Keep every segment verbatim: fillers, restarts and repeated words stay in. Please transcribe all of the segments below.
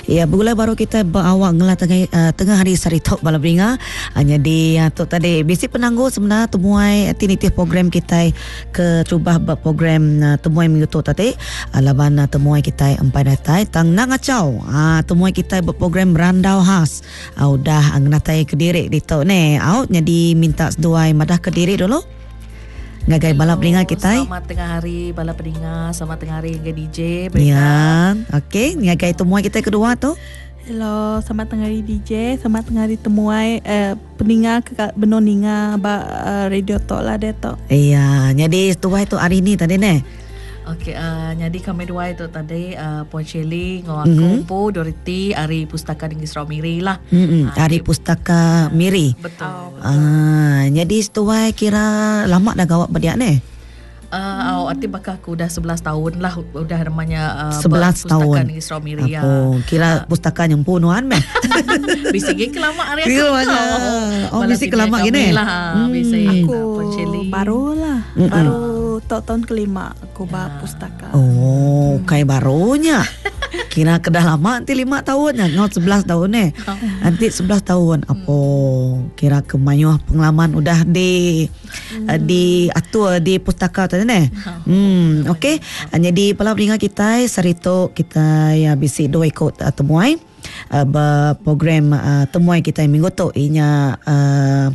Ya, bulan baru kita berawak ngelah tengah, uh, tengah hari Saritok Bala Beringa. Uh, jadi, uh, tu tadi, basic penangguh sebenarnya temuai aktiviti program kita ke cubah program uh, temuai minggu tu tadi. Uh, laban uh, temuai kita empat datai tang nangacau. Uh, temuai kita berprogram randau khas. Uh, udah angnatai Kediri di tu ni. Out, jadi minta seduai madah Kediri dulu. Ngagai Bala Beringa kita. Selamat tengah hari Bala Beringa, selamat tengah hari dengan D J Brenda. Ya, okey. Ngagai temuai kita kedua tu. Hello, selamat tengah hari D J, selamat tengah hari temuai uh, peninga ke benoninga ba uh, radio tok lah dia tok. Iya, jadi tuai tu hari ni tadi ne. Okey, uh, jadi kami dua itu tadi uh, Puan Shirley dengan aku mm-hmm. Pu Dorothy Hari Pustaka Negeri Sarawak Miri lah. Mm-hmm. Hari Pustaka Miri. Betul. Oh, betul. Ah, jadi tuai kira lama dah gawat berdiak ni. Uh, oh, arti bakal aku dah sebelas tahun lah udah namanya uh, sebelas tahun Pustaka Negeri Sarawak Miri ya. Oh, kira uh, pustaka yang punuan meh. Bisa gini kelama hari aku. Oh, bisa kelama gini. Lah, hmm, bisa aku baru lah. Mm-mm. Baru tahun kelima aku ya. Bah pustaka. Oh, hmm. Kayak barunya. Kira kedah lama nanti lima tahun ya, not sebelas tahun eh. Nanti sebelas tahun. Apa kira kemayuh pengalaman udah di hmm. uh, di atur di pustaka tadi ni. Hmm, okey. Jadi Bala Beringa kita sarito kita ya bisi dua ikut uh, temuai uh, program uh, temuai kita minggu tu inya uh,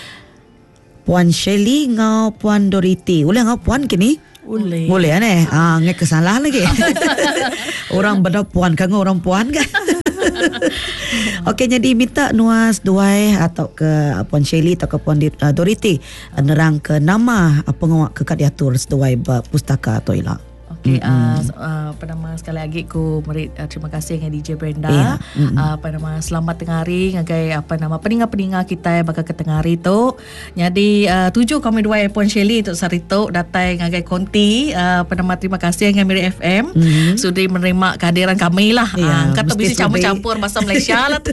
Puan Shirley ngau Puan Dorothy. Boleh ngau Puan kini? Boleh. Boleh kan? Ah, nggak kesalah lagi. Orang benda puan kan orang puan kan. Okey, jadi minta nuas duai atau ke Puan Shirley atau ke Puan Dorothy nerang ke nama pengawak ke kadiatur seduai pustaka atau ilah. Okey, mm-hmm. uh, apa nama sekali lagi ku merit uh, terima kasih dengan D J Brenda. Yeah. Mm-hmm. Uh, apa nama selamat tengah hari ngagai apa nama peninga-peninga kita bakal ke tengah hari tu. Jadi uh, tujuh kami dua Puan Shirley untuk sarito datai ngagai konti uh, apa nama terima kasih dengan Miri F M mm-hmm. sudah menerima kehadiran kami lah. Yeah, uh, kata bisa campur-campur bahasa Malaysia lah tu.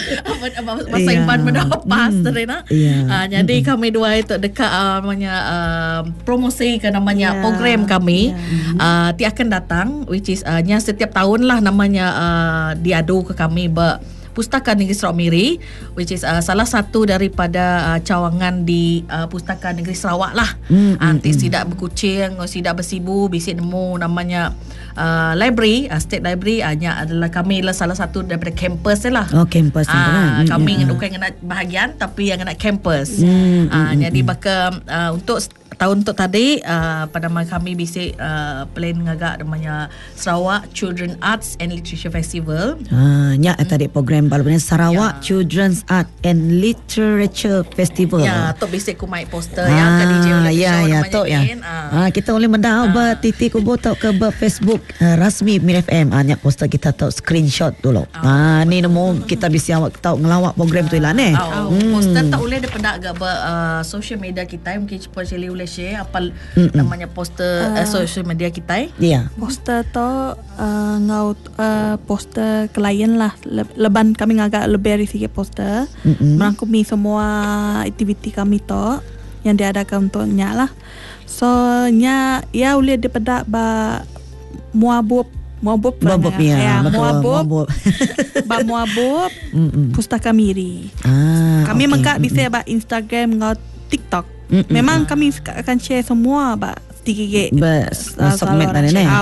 Bahasa yeah. Imban mendapas mm. tadi nak. Yeah. Uh, jadi mm-hmm. kami dua itu dekat uh, namanya uh, promosi ke namanya yeah. program kami. Yeah. Uh, Uh, ti akan datang which is uh, nya setiap tahun lah namanya uh, diadu ke kami ber Pustaka Negeri Sarawak Miri which is uh, salah satu daripada uh, cawangan di uh, Pustaka Negeri Sarawak lah. Mm, Nanti mm, tidak berkucing, tidak bersibu, bisik nemu namanya uh, library, uh, state library hanya adalah kami lah salah satu daripada campus lah. Oh, campus. Uh, kami mm, bukan yang nak bahagian tapi yang nak campus. Mm, uh, mm, jadi mm. bakal uh, untuk tahun untuk tadi uh, pada nama kami bisik uh, plan ngagak namanya Sarawak Children Arts and Literature Festival. Ah, nya hmm. tadi program Bala Beringa Sarawak ya. Children's Art and Literature Festival. Ya, tok bisik ku mai poster ah, yang ke D J ya ya tok ya. Ah, kita boleh mendau ah. ba titik kubo tok ke ba Facebook uh, rasmi Mir F M. Ah, nya poster kita tok screenshot dulu. Ah, ah ni nemu kita bisa awak tok ngelawak program tu lah ni. Ah, oh, hmm. Poster tak boleh dependak agak ba uh, social media kita mungkin potentially boleh share apa Mm-mm. namanya poster uh, uh, social media kita. Ya. Yeah. Poster tu uh, ngau uh, poster klien lah. Leban kami ngagak lebih dari sikit poster. Mm-mm. Merangkumi semua aktiviti kami tu yang diadakan untuknya lah. So nya ya boleh dipedak ba muabub muabub muabub ya, ya muabub muabub ba muabub Pustaka Miri. Ah, kami okay. mengak bisa ba Instagram ngau TikTok. Mm-mm. Memang kami akan share semua ba sedikit bas uh, segmen tadi ni.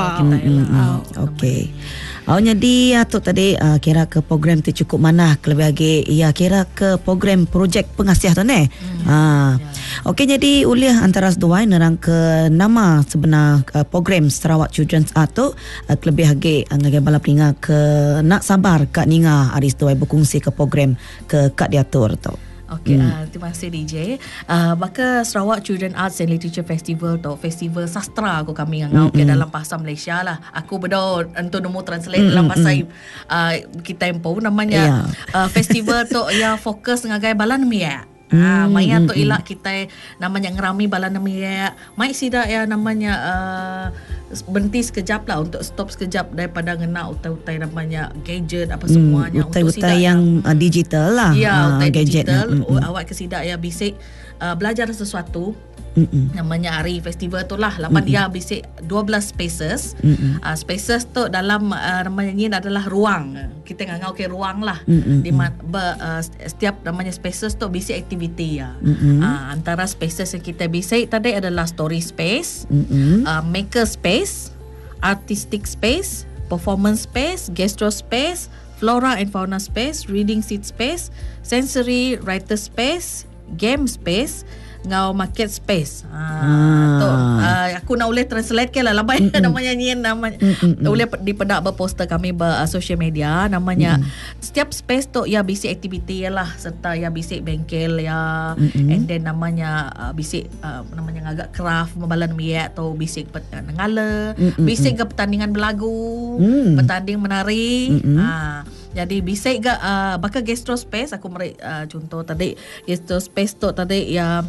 Okey. Oh, jadi atuk tadi uh, kira ke program tu cukup mana lebih lagi ya kira ke program projek pengasih tu ni. Hmm. Ha. Okey, jadi uliah antara dua nerang ke nama sebenar uh, program Sarawak Children's Art tu uh, lebih lagi ngagai Bala Beringa ke nak sabar Kak Ninga aris dua berkongsi ke program ke Kak diatur tu. Okey, hmm. uh, terima kasih D J. Uh, maka Sarawak Children Arts and Literature Festival tu, festival sastra aku kami ngau ke dalam bahasa Malaysia lah. Aku bedo untuk nemu translate mm, dalam bahasa mm, uh, kita empo namanya yeah. uh, festival tu ya fokus ngagai balan mia. Ah, maya tu ilak kita namanya ngerami balan mia. Mai sida ya namanya uh, berhenti sekejap lah untuk stop sekejap daripada ngena utai-utai namanya gadget apa semuanya. Hmm, utai-utai yang uh, digital lah. Ya, utai gadget digital. Mm, mm. Awak kesidak ya bisik uh, belajar sesuatu. Mm-mm. Namanya hari festival tu lah. Lapan dia bisik dua belas spaces. Uh, spaces tu dalam uh, namanya ni adalah ruang. kita ngangau ke ruang lah. Mm-mm. Di mana uh, setiap namanya spaces tu basic activity ya. Mm-mm. Uh, antara spaces yang kita basic tadi adalah story space, Mm-mm. uh, maker space, artistic space, performance space, gastro space, flora and fauna space, reading seat space, sensory writer space, game space, ngau market space. Ha Ah. tu uh, aku nak boleh translate ke lah labai namanya ni nama boleh dipedak berposter kami ber uh, social media namanya Mm-mm. setiap space tu ya basic activity lah serta ya basic bengkel ya Mm-mm. and then namanya uh, basic uh, namanya agak craft membalan miak atau basic pet- uh, ngala Mm-mm. basic ke pertandingan berlagu Mm. bertanding menari. Mm-mm. Ha jadi bisa ke uh, bakal gastro space aku meri uh, contoh tadi gastro space tu tadi ya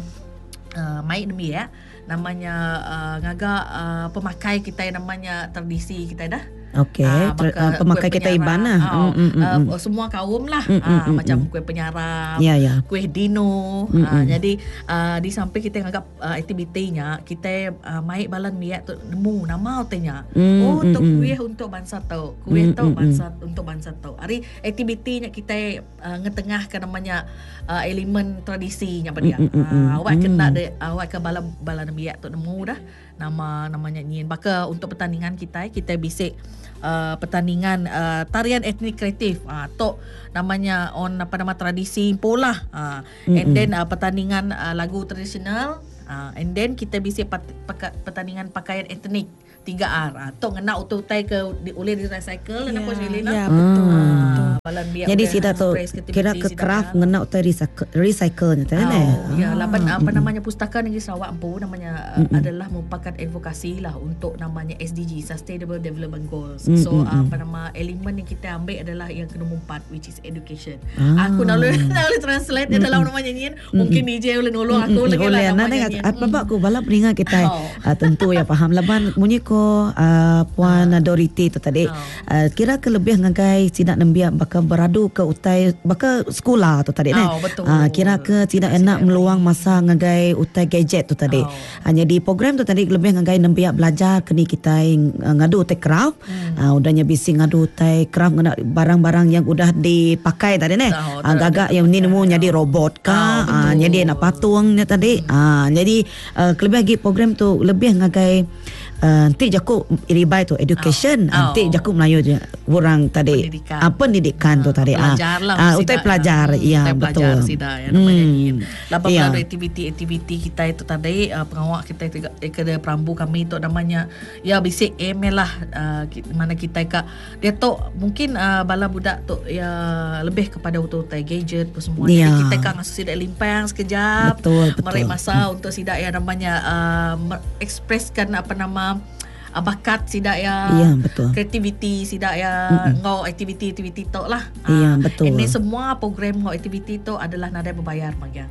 uh, mai demi ya namanya uh, ngagak uh, pemakai kita yang namanya tradisi kita dah. Okey, Ah, Ter- bakal uh, pemakai kuih kita penyaram. Iban lah. Oh, Mm, mm, mm, uh, mm. semua kaum lah. Mm, mm, Ah, mm, macam mm. kuih penyaram, Ya, ya. kuih dino. Mm, Ah, mm. jadi uh, di samping kita ngagak uh, aktivitinya, kita uh, mai balan miak tu nemu nama tanya. Mm, oh, mm, tu mm. kuih untuk bangsa tau. Kuih Mm, tu mm, bangsa untuk bangsa tau. Hari aktivitinya kita uh, ngetengah ke namanya uh, elemen tradisinya pada dia. Mm, mm, mm, mm. Ah, awak Mm. kena de, awak ke balan balan miak tu nemu dah. Nama namanya nyin. Maka untuk pertandingan kita kita bisik uh, pertandingan uh, tarian etnik kreatif. Ah uh, tok namanya on apa nama tradisi pola. Ah uh, and then uh, pertandingan uh, lagu tradisional. Ah uh, and then kita bisik pat, paka, pertandingan pakaian etnik tiga R. Ah uh, tok ngena auto tai ke di, boleh di recycle Ya, yeah, apa Shelina? ya, betul, Ah. betul. Balan biak Jadi boleh sida tu express creativity kira ke sida craft ya. ngena utai recycle recycle nya tadi. Oh, ya, laban apa namanya Pustaka Negeri Sarawak Empu namanya uh, adalah merupakan advokasi lah untuk namanya S D G Sustainable Development Goals. Mm, So mm, uh, mm. apa nama elemen yang kita ambil adalah yang nombor empat which is education. Ah. Aku nak boleh nak boleh translate dia dalam namanya nyin. Mungkin D J boleh nolong aku lagi boleh lah nak namanya dengar nyin. apa bab aku balap peringat kita Oh. uh, tentu ya faham laban bunyi ko uh, puan uh. Doriti tu tadi Oh. uh, kira ke lebih ngagai tidak nembiak bakal beradu ke utai bakal sekolah tu tadi Oh, ne betul. uh, kira ke tidak enak meluang masa ngagai utai gadget tu tadi Oh. hanya di program tu tadi lebih ngagai nembiak belajar kini kita uh, ngadu utai craft Hmm. uh, udahnya bising ngadu utai craft ngada barang-barang yang udah dipakai tadi ne Oh, uh, gagak yang ni nemu jadi robot ka Oh, uh, betul. jadi nak patungnya tadi ah jadi uh, kelebih lagi program tu lebih ngagai uh, nanti jaku iribai tu education Oh. nanti jaku Melayu je orang tadi Pendidikan. ah, pendidikan tu tadi Pelajar lah ah sida. utai pelajar Hmm, ya utai betul pelajar sida ya namanya Hmm. nyin. Lapan Ya. melalui aktiviti-aktiviti kita itu tadi uh, pengawak kita itu eh, kedai perambu kami itu namanya ya basic aim lah uh, ki- mana kita ka dia tu mungkin uh, bala budak tu ya lebih kepada utai gadget apa semua. Ya. Jadi kita kan ngasuh sidak limpang sekejap. Betul, betul. Mari masa untuk sidak yang namanya uh, mer- ekspreskan apa nama uh, bakat sidak ya. Ya, betul. Kreativiti sidak ya ngau aktiviti-aktiviti tu lah. Ya, Ah, betul. Ini semua program ngau aktiviti tu adalah nada berbayar magiang.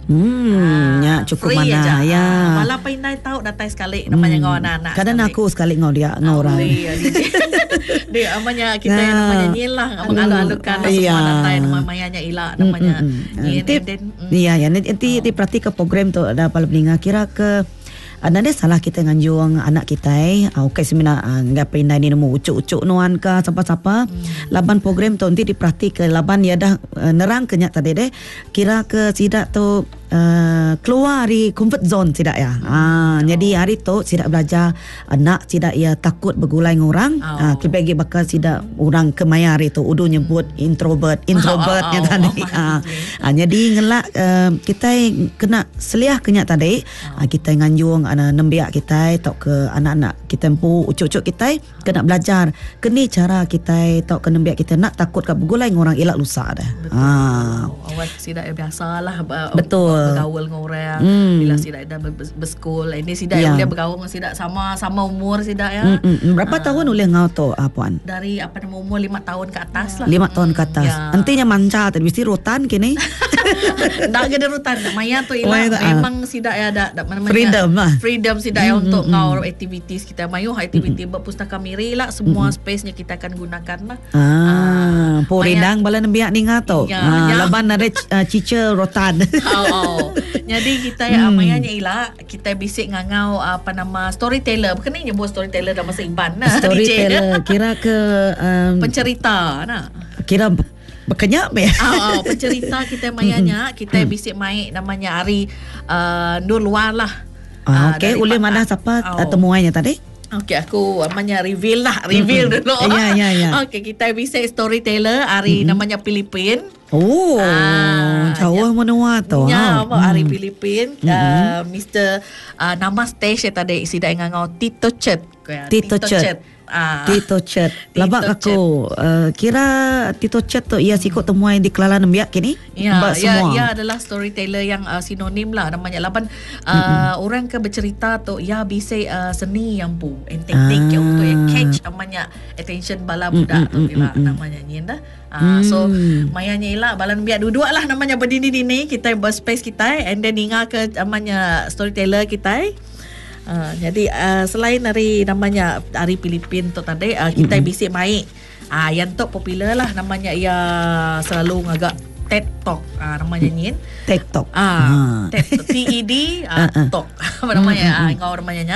hmm ya cukup free mana aja. ya Ah, Malah pinai tahu datang sekali namanya ngau anak-anak. kadang sekali. aku sekali ngau dia ngau orang Iya, dia namanya kita yang Nah. namanya nyilah mengalu-alukan Iya. semua datang nama mayanya ilah namanya Mm, mm, mm. nyin Nanti- and then, mm. Iya ya nanti nanti diperhatikan program tu ada apa lebih kira ke ada ada salah kita nganjung anak kita eh uh, okay semina uh, enggak pindah ni nemu ucuk-ucuk nuan ka siapa-siapa hmm. laban program tu nanti diperhatikan laban ya dah uh, nerang kenyak tadi deh kira ke sidak tu uh, keluar dari comfort zone sidak ya. Hmm. Ah jadi hari tu sidak belajar anak sidak ya takut bergulai dengan orang. Oh. Ah kita bagi bakal sidak orang kemaya hari tu udu nyebut introvert introvert Oh, nya oh, tadi. oh, Ah oh, ah, jadi ngelak uh, kita kena seliah kenyak tadi ah, kita nganjung anak nembiak kita tok ke anak-anak kita empu ucuk-ucuk kita kena belajar keni cara kita tok ke nembiak kita nak takut ke bergulai dengan orang elak lusa dah. Betul. Ah Oh, awak sidak biasalah ba- Betul. bergaul dengan orang. Hmm. Bila sidak dah ber- ber- bersekolah, ini sidak Ya. boleh bergaul dengan sidak sama sama umur sidak ya. Mm, mm, mm. Berapa tahun boleh ngau tu ah, puan? Dari apa nama umur lima tahun ke atas lah. Lima tahun ke atas. Ya. Nantinya manca tadi mesti rotan kini. Tak ada rutan. Maya tu Oh, ialah ya, tak, memang sidak ya ada ada mana Freedom lah. Freedom sidak ya untuk ngau aktivitis kita. Mayu aktiviti berpustaka miri lah semua space-nya kita akan gunakan lah. Ah, po Maya- ridang bala nembiak ni ngato. Ya, Ah, ya. laban ada uh, cica rotan. Oh, oh. Jadi kita ya Hmm. mayanya ialah kita bisik ngangau apa nama storyteller. Bukan ni nyebut storyteller dalam bahasa Iban nah. D J. Storyteller kira ke um, Pencerita nah. kira berkenyak be. Ah, oh, pencerita kita mayanya, kita bisik mai namanya Ari uh, Nur Luar lah. Ah, okey, ulih mana siapa oh. temuannya tadi? Okey, aku namanya reveal lah, reveal mm-hmm. dulu. Ya, ya, ya. Okey, kita bisik storyteller Ari mm-hmm. namanya Filipin. Oh, ah, jauh menua tu. Ya, wow. Ari Filipin, mm-hmm. uh, Mister Uh, nama stage tadi sida ngangau Tito Chet. Tito Chet. Ah. Tito Chet. Labak aku uh, kira Tito Chet tu ia sikut temuan di Kelala Nembiak kini. Ya, ya, ia adalah storyteller yang uh, sinonim lah namanya. Laban uh, mm-hmm. orang ke bercerita tu ia bisa uh, seni yang pu, teknik ah. yang untuk yang catch namanya attention bala budak mm-hmm. tu bila mm-hmm. namanya ni dah. Uh, mm. So mayanya ialah balan biar dua-dua lah namanya berdini-dini kita berspace kita and then ingat ke namanya storyteller kita. Uh, jadi uh, selain dari namanya Ari Filipin tu tadi uh, kita mm-hmm. bisik mai uh, yang tu popular lah namanya ia selalu ngagak TED Talk uh, namanya ni TED Talk ah uh, T E D uh, uh, Talk apa namanya mm-hmm. uh, ngau namanya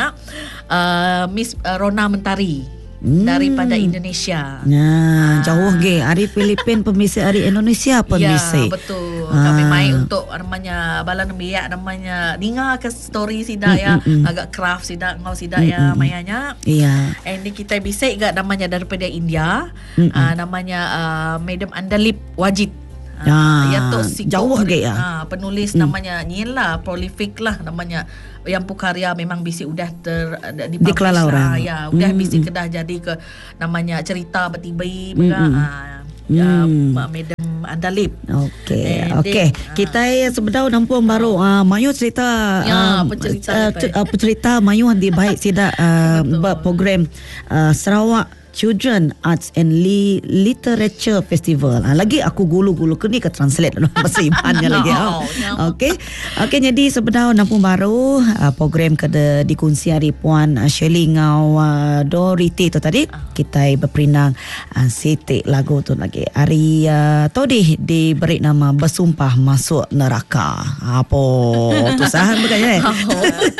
uh, Miss uh, Rona Mentari Hmm. daripada Indonesia. Ya, jauh ge. Ari Filipin pemisi Ari Indonesia pemisi. Ya, betul. Ah. Kami mai untuk namanya balan biak namanya dengar ke story sida ya mm, mm, agak craft sida ngau sida mm, ya mm, mayanya. Iya. And ni kita bisik gak namanya daripada India. Mm, uh, namanya uh, Madam Andalip Wajid. Ah, ya tu si jauh ge ya. Ah, penulis mm. namanya Nyila prolific lah namanya yang pukarya memang bisi udah ter di Kelala orang. Ah, ya udah mm. bisi kedah jadi ke namanya cerita bertibai mm. ah, ya mm. Madam Andalip. Okey. Okey. Kita sebenarnya nampung baru uh, Mayu cerita ya, um, pencerita uh, pencerita Mayu di baik sida uh, program uh, Sarawak Children Arts and Li- Literature Festival. Ha, lagi aku gulu-gulu ke ni ke translate dalam bahasa Ibannya lagi. no, no. Okey. Okey, jadi sebenarnya nampung baru uh, program kada dikunci hari Puan uh, Shirley ngau uh, Doriti tu tadi. Kita berperinang uh, sitik lagu tu lagi. Hari uh, tadi diberi nama Bersumpah Masuk Neraka. Apa tu sahan bukannya?